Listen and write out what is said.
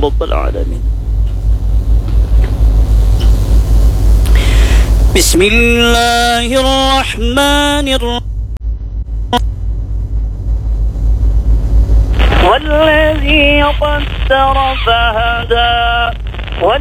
رب العالمين. بسم الله الرحمن الرحيم. والذي قدر فهدى